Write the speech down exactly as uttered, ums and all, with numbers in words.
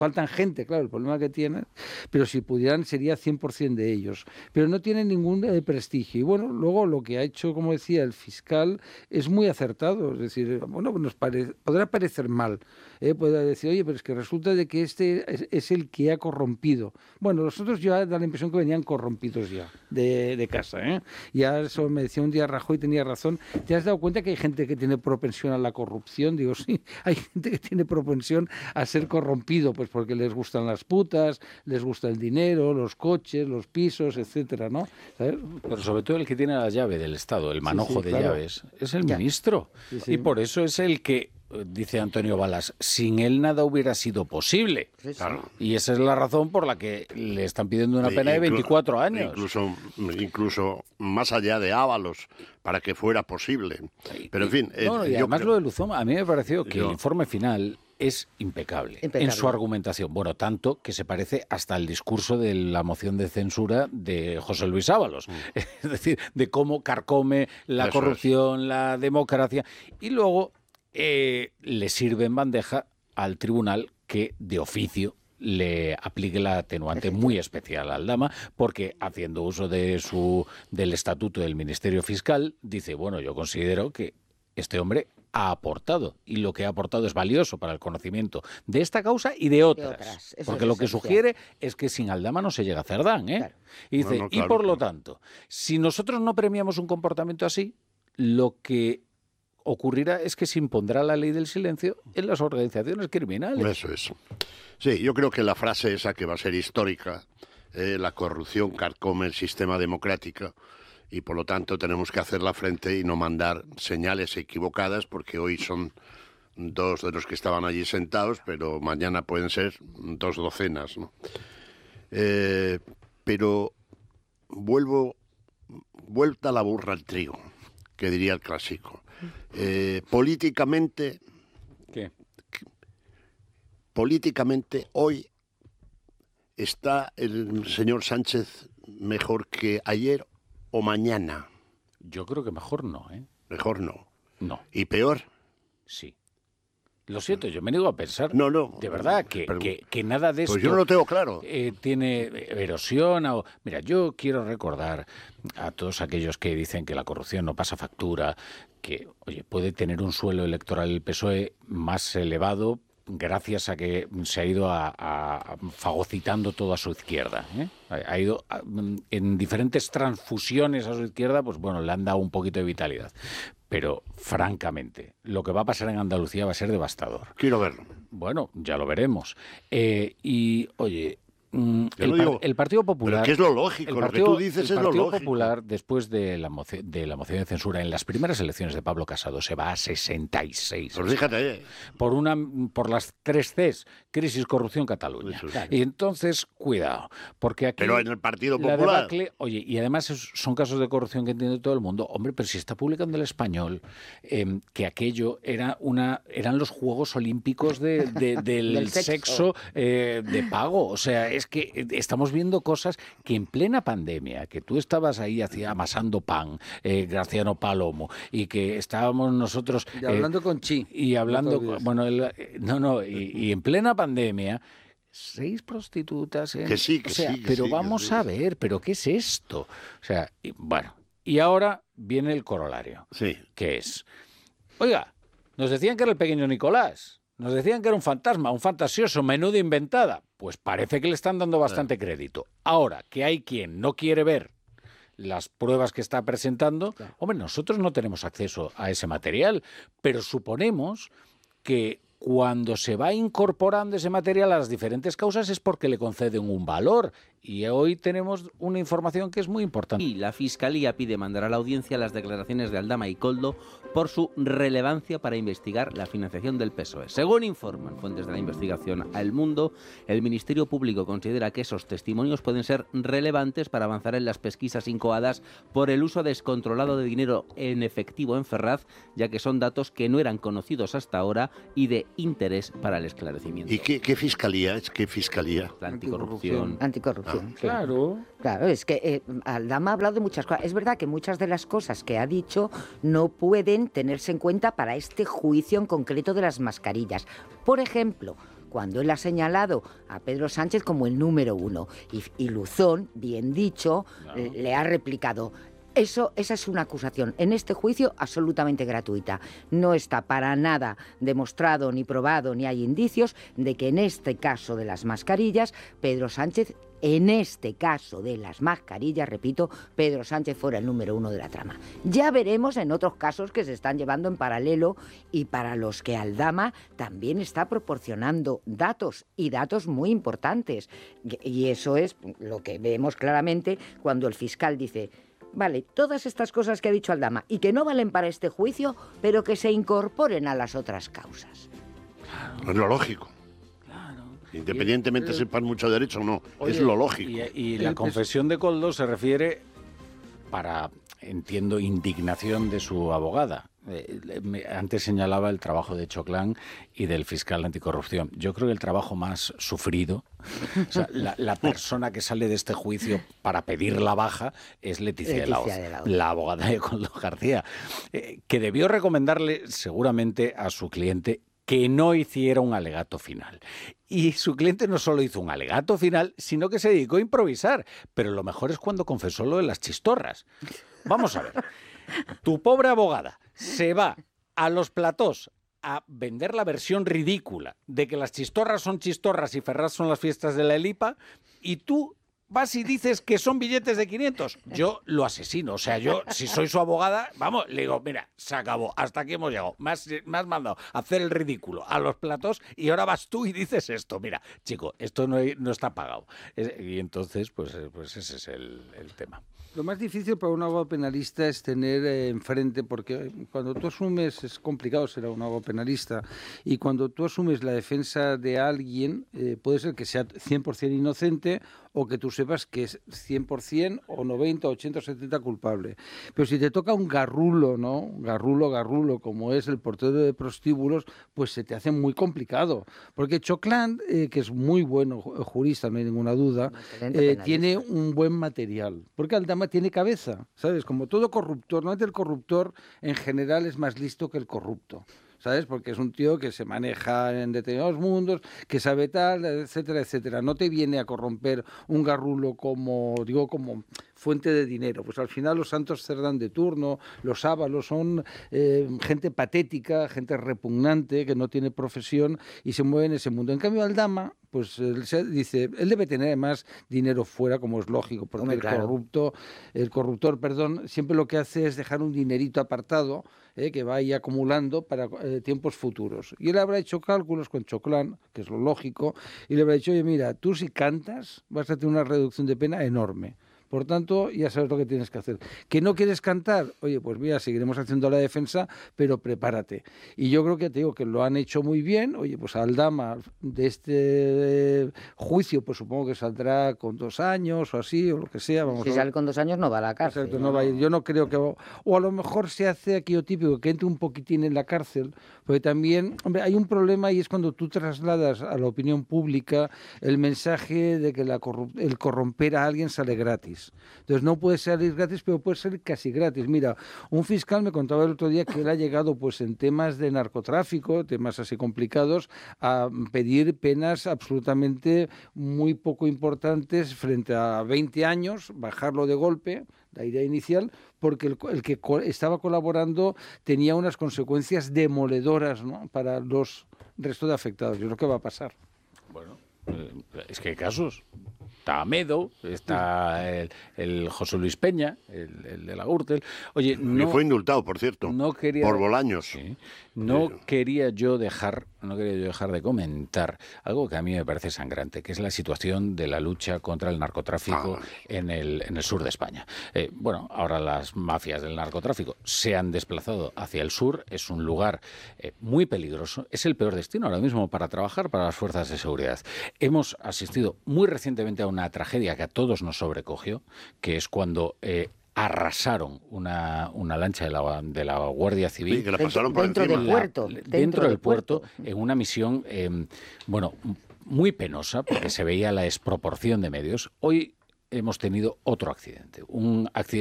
faltan gente, claro, el problema que tienen, pero si pudieran sería cien por ciento de ellos. Pero no tienen ningún eh, prestigio. Y bueno, luego lo que ha hecho, como decía, el fiscal es muy acertado. Es decir, bueno, nos pare, podrá parecer mal. Eh, puede decir, oye, pero es que resulta de que este es, es el que ha corrompido. Bueno, los otros ya da la impresión que venían corrompidos ya, de, de casa. ¿eh? Ya eso me decía un día Rajoy, tenía razón. ¿Te has dado cuenta que hay gente que tiene propensión a la corrupción? Digo, sí, hay gente que tiene propensión a ser corrompido, pues porque les gustan las putas, les gusta el dinero, los coches, los pisos, etcétera, ¿no? ¿Sabes? Pero sobre todo el que tiene la llave del Estado, el manojo sí, sí, de claro. llaves, es el ya. ministro. Sí, sí. Y por eso es el que, dice Antonio Balas, sin él nada hubiera sido posible. Sí, sí. Claro. Y esa es la razón por la que le están pidiendo una pena Inclu- de veinticuatro años. Incluso, incluso más allá de Ábalos, para que fuera posible. Pero en fin... No, no, y yo además creo... lo de Luzón, a mí me pareció que yo... el informe final... es impecable, impecable en su argumentación. Bueno, tanto que se parece hasta al discurso de la moción de censura de José Luis Ábalos. Mm. Es decir, de cómo carcome la Eso corrupción, es. la democracia. Y luego eh, le sirve en bandeja al tribunal que de oficio le aplique la atenuante muy especial a Aldama, porque haciendo uso de su del estatuto del Ministerio Fiscal, dice, bueno, yo considero que este hombre ha aportado, y lo que ha aportado es valioso para el conocimiento de esta causa y de otras, de otras. Porque lo que sugiere es que sin Aldama no se llega a Cerdán, ¿eh? Claro. Y dice, no, no, claro, y por lo tanto, si nosotros no premiamos un comportamiento así, lo que ocurrirá es que se impondrá la ley del silencio en las organizaciones criminales. Eso es. Sí, yo creo que la frase esa que va a ser histórica, eh, la corrupción carcome el sistema democrático, y por lo tanto tenemos que hacerla frente y no mandar señales equivocadas, porque hoy son dos de los que estaban allí sentados, pero mañana pueden ser dos docenas, ¿no? Eh, pero vuelvo, vuelta la burra al trigo, que diría el clásico. Eh, políticamente, ¿Qué? políticamente hoy está el señor Sánchez mejor que ayer o mañana. Yo creo que mejor no, ¿eh? Mejor no. No. ¿Y peor? Sí. Lo siento, yo me niego a pensar. No, no. De verdad, que, pero, que, que nada de esto... Pues yo no lo tengo claro. Eh, tiene erosión o... Mira, yo quiero recordar a todos aquellos que dicen que la corrupción no pasa factura, que, oye, puede tener un suelo electoral el P S O E más elevado gracias a que se ha ido a, a, a fagocitando todo a su izquierda, ¿eh? Ha ido a, en diferentes transfusiones a su izquierda, pues bueno, le han dado un poquito de vitalidad. Pero, francamente, lo que va a pasar en Andalucía va a ser devastador. Quiero verlo. Bueno, ya lo veremos. Eh, y, oye... El, digo, el Partido Popular... ¿qué es lo lógico? Partido, lo que tú dices es lo lógico. El Partido Popular, después de la, moción, de la moción de censura en las primeras elecciones de Pablo Casado, se va a sesenta y seis. Pues fíjate. Eh. Por, una, por las tres Cs, crisis, corrupción, Cataluña. Claro. Y entonces, cuidado, porque aquí... Pero en el Partido Popular... Debacle, oye, y además es, son casos de corrupción que entiende todo el mundo. Hombre, pero si está publicando El Español, eh, que aquello era una eran los Juegos Olímpicos de, de, del, del sexo, sexo eh, de pago. O sea, es que estamos Estamos viendo cosas que en plena pandemia, que tú estabas ahí hacia, amasando pan, eh, Graciano Palomo, y que estábamos nosotros... Y hablando eh, con Chi. Y hablando... No bueno, el, no, no, y, y en plena pandemia... Seis prostitutas, ¿eh? Que sí, que o sea, sí. Que pero sí, vamos sí. a ver, ¿pero qué es esto? O sea, y, bueno, y ahora viene el corolario. Sí. Que es... Oiga, nos decían que era el pequeño Nicolás. Nos decían que era un fantasma, un fantasioso, menudo inventada. Pues parece que le están dando bastante claro. crédito. Ahora, que hay quien no quiere ver las pruebas que está presentando, claro. hombre, nosotros no tenemos acceso a ese material, pero suponemos que cuando se va incorporando ese material a las diferentes causas es porque le conceden un valor. Y hoy tenemos una información que es muy importante. Y la Fiscalía pide mandar a la audiencia las declaraciones de Aldama y Koldo por su relevancia para investigar la financiación del P S O E. Según informan fuentes de la investigación a El Mundo, el Ministerio Público considera que esos testimonios pueden ser relevantes para avanzar en las pesquisas incoadas por el uso descontrolado de dinero en efectivo en Ferraz, ya que son datos que no eran conocidos hasta ahora y de interés para el esclarecimiento. ¿Y qué, qué fiscalía es? ¿Qué fiscalía? La anticorrupción. Anticorrupción. Ah, claro. Claro, es que eh, Aldama ha hablado de muchas cosas. Es verdad que muchas de las cosas que ha dicho no pueden tenerse en cuenta para este juicio en concreto de las mascarillas. Por ejemplo, cuando él ha señalado a Pedro Sánchez como el número uno. Y, y Luzón, bien dicho, no. le ha replicado... Eso, esa es una acusación, en este juicio, absolutamente gratuita. No está para nada demostrado, ni probado, ni hay indicios de que en este caso de las mascarillas, Pedro Sánchez, en este caso de las mascarillas, repito, Pedro Sánchez fuera el número uno de la trama. Ya veremos en otros casos que se están llevando en paralelo y para los que Aldama también está proporcionando datos, y datos muy importantes. Y eso es lo que vemos claramente cuando el fiscal dice... Vale, todas estas cosas que ha dicho Aldama y que no valen para este juicio, pero que se incorporen a las otras causas. Claro. Es lo lógico. Claro. Independientemente y, sepan mucho derecho o no, oye, es lo lógico. Y, y la confesión de Koldo se refiere para, entiendo, indignación de su abogada. Eh, antes señalaba el trabajo de Choclán y del fiscal anticorrupción. Yo creo que el trabajo más sufrido, o sea, la, la persona que sale de este juicio para pedir la baja es Leticia, Leticia de la Hoz, de la, la abogada de Koldo García, eh, que debió recomendarle seguramente a su cliente que no hiciera un alegato final. Y su cliente no solo hizo un alegato final, sino que se dedicó a improvisar. Pero lo mejor es cuando confesó lo de las chistorras. Vamos a ver. Tu pobre abogada se va a los platós a vender la versión ridícula de que las chistorras son chistorras y Ferraz son las fiestas de la Elipa, y tú vas y dices que son billetes de quinientos. Yo lo asesino. O sea, yo, si soy su abogada, vamos, le digo, mira, se acabó, hasta aquí hemos llegado. Me has, me has mandado a hacer el ridículo a los platós y ahora vas tú y dices esto. Mira, chico, esto no, no está pagado. Y entonces, pues, pues ese es el, el tema. Lo más difícil para un abogado penalista es tener eh, enfrente, porque cuando tú asumes, es complicado ser un abogado penalista, y cuando tú asumes la defensa de alguien, eh, puede ser que sea cien por ciento inocente o que tú sepas que es cien por ciento o noventa, ochenta o setenta culpable. Pero si te toca un garrulo, ¿no? Garrulo, garrulo, como es el portero de prostíbulos, pues se te hace muy complicado. Porque Choclán, eh, que es muy bueno jurista, no hay ninguna duda, eh, tiene un buen material. Porque Aldama tiene cabeza, ¿sabes? Como todo corruptor, no es el corruptor en general es más listo que el corrupto, ¿sabes? Porque es un tío que se maneja en determinados mundos, que sabe tal, etcétera, etcétera. No te viene a corromper un garrulo como, digo, como fuente de dinero. Pues al final los Santos Cerdán de turno, los Ábalos son eh, gente patética, gente repugnante, que no tiene profesión y se mueve en ese mundo. En cambio, Aldama, pues él se dice, él debe tener además dinero fuera, como es lógico, porque Hombre, el claro. corrupto, el corruptor, perdón, siempre lo que hace es dejar un dinerito apartado, eh, que va ahí acumulando para eh, tiempos futuros. Y él habrá hecho cálculos con Choclán, que es lo lógico, y le habrá dicho, oye, mira, tú si cantas vas a tener una reducción de pena enorme. Por tanto, ya sabes lo que tienes que hacer. ¿Que no quieres cantar? Oye, pues mira, seguiremos haciendo la defensa, pero prepárate. Y yo creo que te digo que lo han hecho muy bien. Oye, pues Aldama de este juicio, pues supongo que saldrá con dos años o así, o lo que sea. Vamos si a... sale con dos años no va a la cárcel. Exacto, no va a ir. Yo no creo que... O a lo mejor se hace aquello típico, que entre un poquitín en la cárcel, porque también, hombre, hay un problema y es cuando tú trasladas a la opinión pública el mensaje de que la corrup... el corromper a alguien sale gratis. Entonces no puede salir gratis, pero puede ser casi gratis. Mira, un fiscal me contaba el otro día que él ha llegado pues en temas de narcotráfico, temas así complicados, a pedir penas absolutamente muy poco importantes frente a veinte años, bajarlo de golpe, la idea inicial, porque el, el que co- estaba colaborando tenía unas consecuencias demoledoras, ¿no?, para los restos de afectados. Yo creo que va a pasar. Bueno, eh, es que hay casos. Está Amedo, está el, el José Luis Peña, el, el de la Gürtel. Oye, no, y fue indultado, por cierto, no quería, por Bolaños. Sí, no sí. quería yo dejar, no quería yo dejar de comentar algo que a mí me parece sangrante, que es la situación de la lucha contra el narcotráfico ah. en, el, en el sur de España. Eh, bueno, ahora las mafias del narcotráfico se han desplazado hacia el sur. Es un lugar eh, muy peligroso. Es el peor destino ahora mismo para trabajar para las fuerzas de seguridad. Hemos asistido muy recientemente a una tragedia que a todos nos sobrecogió, que es cuando eh, arrasaron una, una lancha de la, de la Guardia Civil. Sí, que la pasaron por dentro encima. del puerto. La, dentro, dentro del, del puerto, puerto, en una misión, eh, bueno, muy penosa, porque se veía la desproporción de medios. Hoy hemos tenido otro accidente, un accidente